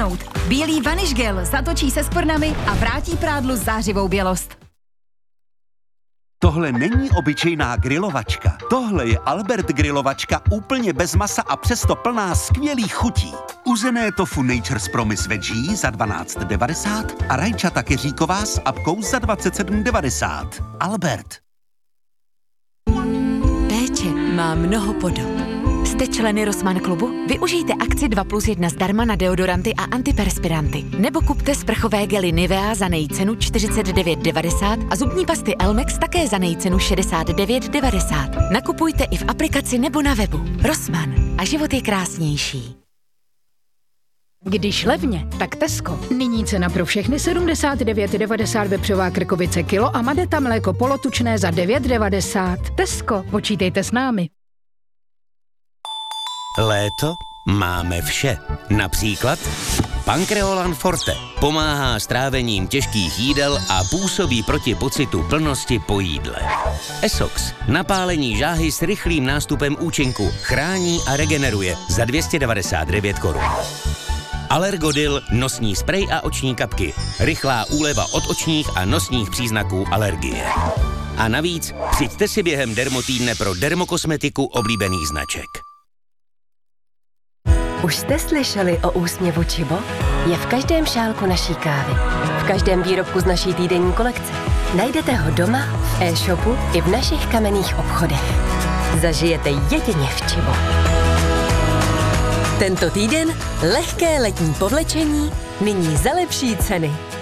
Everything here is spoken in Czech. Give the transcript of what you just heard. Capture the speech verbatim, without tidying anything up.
blesnout. Bílý vanish gel zatočí se skvrnami a vrátí prádlu zářivou bělost. Tohle není obyčejná grilovačka. Tohle je Albert grilovačka úplně bez masa a přesto plná skvělých chutí. Uzené tofu Nature's Promise Veggie za dvanáct devadesát a rajčata keříková s apkou za dvacet sedm devadesát. Albert. Péče má mnoho podob. Jste členy Rossmann klubu? Využijte akci dva plus jedna zdarma na deodoranty a antiperspiranty. Nebo kupte sprchové gely Nivea za nejcenu čtyřicet devět devadesát a zubní pasty Elmex také za nejcenu šedesát devět devadesát. Nakupujte i v aplikaci nebo na webu. Rossmann. A život je krásnější. Když levně, tak Tesco. Nyní cena pro všechny sedmdesát devět devadesát vepřová krkovice kilo a Madeta mléko polotučné za devět devadesát. Tesco, počítejte s námi. Léto máme vše. Například Pankreolan Forte pomáhá s trávením těžkých jídel a působí proti pocitu plnosti po jídle. Essox napálení žáhy s rychlým nástupem účinku chrání a regeneruje za dvě stě devadesát devět korun. Alergodil nosní sprej a oční kapky. Rychlá úleva od očních a nosních příznaků alergie. A navíc přijďte si během dermotýdne pro dermokosmetiku oblíbených značek. Už jste slyšeli o úsměvu Čibo? Je v každém šálku naší kávy. V každém výrobku z naší týdenní kolekce. Najdete ho doma, v e-shopu i v našich kamenných obchodech. Zažijete jedině v Čibo. Tento týden lehké letní povlečení, nyní za lepší ceny.